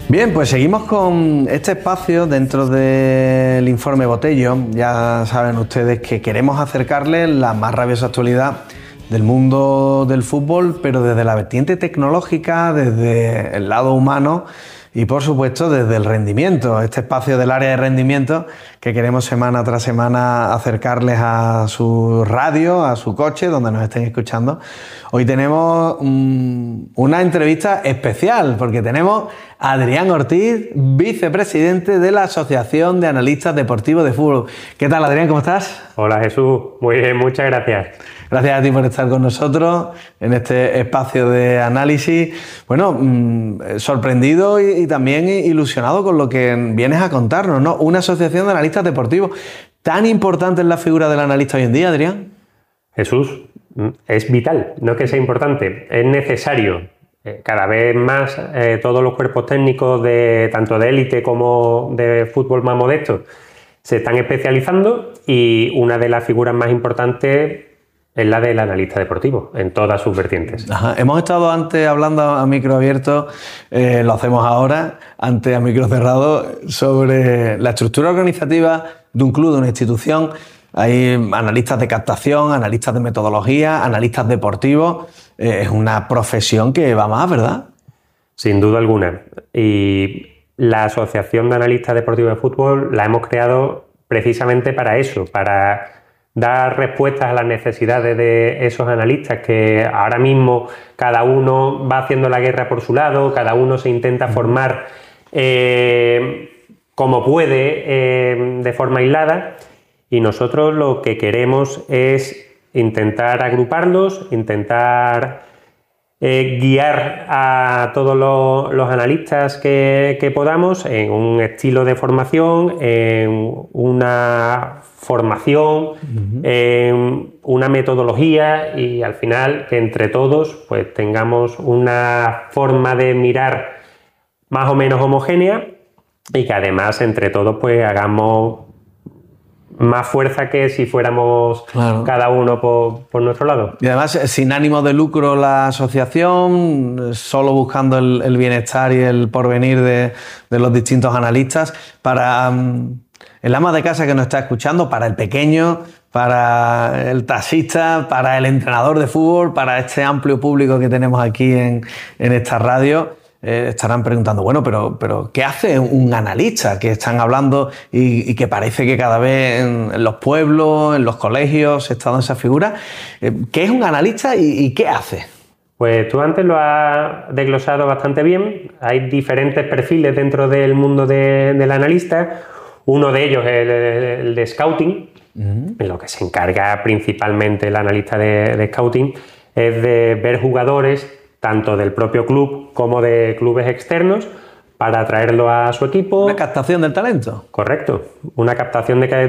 Bien, pues seguimos con este espacio dentro del informe Botello. Ya saben ustedes que queremos acercarles la más rabiosa actualidad del mundo del fútbol, pero desde la vertiente tecnológica, desde el lado humano y por supuesto desde el rendimiento, este espacio del área de rendimiento que queremos semana tras semana acercarles a su radio, a su coche, donde nos estén escuchando. Hoy tenemos una entrevista especial porque tenemos a Adrián Ortiz, vicepresidente de la Asociación de Analistas Deportivos de Fútbol. ¿Qué tal, Adrián? ¿Cómo estás? Hola, Jesús. Muy bien, muchas gracias. Gracias a ti por estar con nosotros en este espacio de análisis. Bueno, sorprendido y también ilusionado con lo que vienes a contarnos, ¿no? Una asociación de analistas deportivos. ¿Tan importante es la figura del analista hoy en día, Adrián? Jesús, es vital, no que sea importante, es necesario. Cada vez más todos los cuerpos técnicos, tanto de élite como de fútbol más modesto, se están especializando y una de las figuras más importantes es la del analista deportivo, en todas sus vertientes. Ajá. Hemos estado antes hablando a micro abierto, lo hacemos ahora, antes a micro cerrado, sobre la estructura organizativa de un club, de una institución. Hay analistas de captación, analistas de metodología, analistas deportivos. Es una profesión que va más, ¿verdad? Sin duda alguna. Y la Asociación de Analistas Deportivos de Fútbol la hemos creado precisamente para eso, para dar respuestas a las necesidades de esos analistas que ahora mismo cada uno va haciendo la guerra por su lado, cada uno se intenta formar como puede de forma aislada, y nosotros lo que queremos es intentar agruparlos, intentar guiar a todos los analistas que podamos en un estilo de formación, en una formación, en una metodología, y al final que entre todos pues tengamos una forma de mirar más o menos homogénea y que además entre todos pues hagamos más fuerza que si fuéramos cada uno por nuestro lado. Y además, sin ánimo de lucro la asociación, solo buscando el bienestar y el porvenir de los distintos analistas, para el ama de casa que nos está escuchando, para el pequeño, para el taxista, para el entrenador de fútbol, para este amplio público que tenemos aquí en esta radio. Estarán preguntando, bueno, pero ¿qué hace un analista? Que están hablando y que parece que cada vez en los pueblos, en los colegios, se está dando esa figura. ¿Qué es un analista y qué hace? Pues tú antes lo has desglosado bastante bien. Hay diferentes perfiles dentro del mundo del analista. Uno de ellos es el de scouting, en lo que se encarga principalmente el analista de scouting, es de ver jugadores tanto del propio club como de clubes externos para atraerlo a su equipo. ¿Una captación del talento? Correcto, una captación de